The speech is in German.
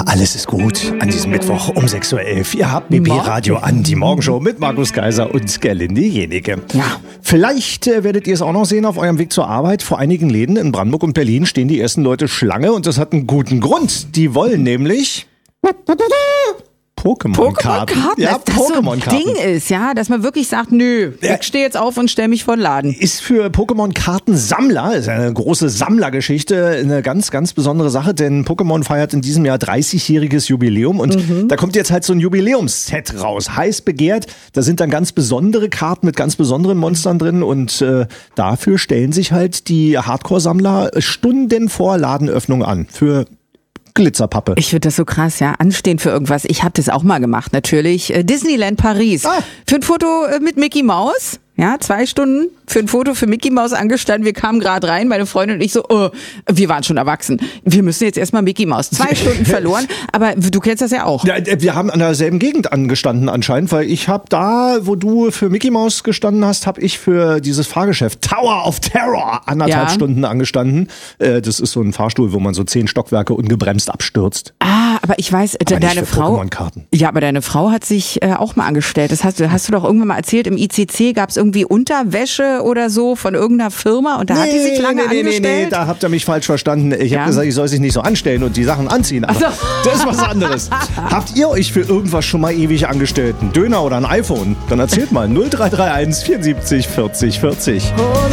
Ja, alles ist gut an diesem Mittwoch um 6.11 Uhr. Ihr habt BP Radio an, die Morgenshow mit Markus Kaiser und Gerlinde Jenike. Ja. Vielleicht werdet ihr es auch noch sehen auf eurem Weg zur Arbeit. Vor einigen Läden in Brandenburg und Berlin stehen die ersten Leute Schlange und das hat einen guten Grund. Die wollen nämlich Pokémon-Karten. Ja, das Pokémon-Karten. So ein Ding ist, ja, dass man wirklich sagt, nö, ich stehe jetzt auf und stelle mich vor den Laden. Ist für Pokémon-Kartensammler, ist eine große Sammlergeschichte, eine ganz, ganz besondere Sache, denn Pokémon feiert in diesem Jahr 30-jähriges Jubiläum und da kommt jetzt halt so ein Jubiläumsset raus, heiß begehrt. Da sind dann ganz besondere Karten mit ganz besonderen Monstern drin und dafür stellen sich halt die Hardcore-Sammler Stunden vor Ladenöffnung an für Glitzerpappe. Ich finde das so krass, ja. Anstehen für irgendwas. Ich habe das auch mal gemacht, natürlich. Disneyland Paris. Für ein Foto mit Mickey Mouse. Ja, 2 Stunden für ein Foto für Mickey Mouse angestanden. Wir kamen gerade rein, meine Freundin und ich so, wir waren schon erwachsen. Wir müssen jetzt erstmal Mickey Mouse. 2 Stunden verloren, aber du kennst das ja auch. Ja, wir haben an derselben Gegend angestanden anscheinend, weil ich habe da, wo du für Mickey Mouse gestanden hast, habe ich für dieses Fahrgeschäft Tower of Terror 1,5 Stunden angestanden. Das ist so ein Fahrstuhl, wo man so 10 Stockwerke ungebremst abstürzt. Aber ich weiß, aber deine Frau. Pokémon-Karten. Ja, aber deine Frau hat sich auch mal angestellt. Das hast du doch irgendwann mal erzählt. Im ICC gab es irgendwie Unterwäsche oder so von irgendeiner Firma und da hat die sich lange angestellt. Nee, da habt ihr mich falsch verstanden. Ich habe gesagt, ich soll sich nicht so anstellen und die Sachen anziehen. Aber das ist was anderes. Habt ihr euch für irgendwas schon mal ewig angestellt? Ein Döner oder ein iPhone? Dann erzählt mal 0331 74 40 40.